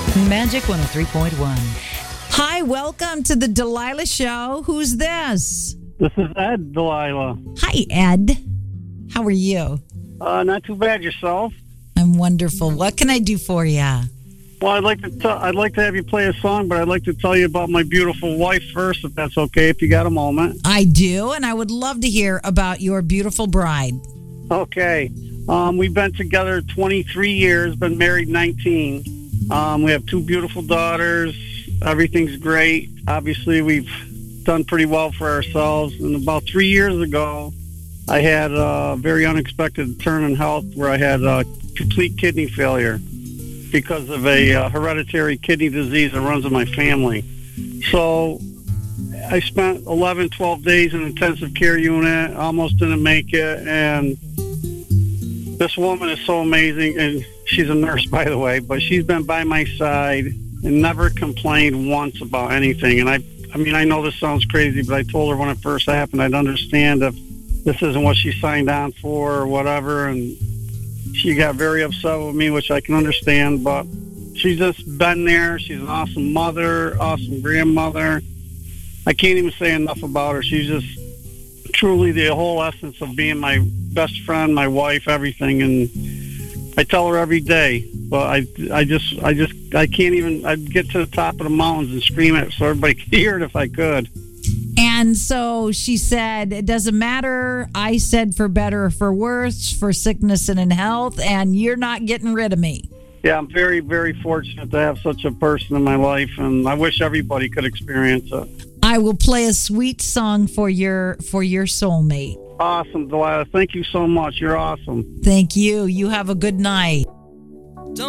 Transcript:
Magic 103.1. Hi, welcome to the Delilah Show. Who's this? This is Ed, Delilah. Hi, Ed. How are you? Not too bad. Yourself? I'm wonderful. What can I do for you? Well, I'd like to have you play a song, but I'd like to tell you about my beautiful wife first, if that's okay, if you got a moment. I do, and I would love to hear about your beautiful bride. Okay. We've been together 23 years, been married 19. We have two beautiful daughters. Everything's great. Obviously, we've done pretty well for ourselves. And about 3 years ago, I had a very unexpected turn in health where I had complete kidney failure because of a hereditary kidney disease that runs in my family. So I spent 11, 12 days in an intensive care unit, almost didn't make it. And this woman is so amazing, and she's a nurse, by the way, but she's been by my side and never complained once about anything. And I mean, I know this sounds crazy, but I told her when it first happened, I'd understand if this isn't what she signed on for or whatever. And she got very upset with me, which I can understand, but she's just been there. She's an awesome mother, awesome grandmother. I can't even say enough about her. She's just truly the whole essence of being my best friend, my wife, everything. And I tell her every day, but I can't even. I'd get to the top of the mountains and scream it so everybody could hear it if I could. And so she said, it doesn't matter. I said for better or for worse, for sickness and in health, and you're not getting rid of me. Yeah, I'm very, very fortunate to have such a person in my life, and I wish everybody could experience it. I will play a sweet song for your soulmate. Awesome, Delilah. Thank you so much. You're awesome. Thank you. You have a good night.